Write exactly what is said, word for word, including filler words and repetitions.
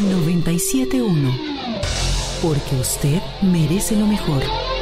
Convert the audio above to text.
noventa y siete punto uno. Porque usted merece lo mejor.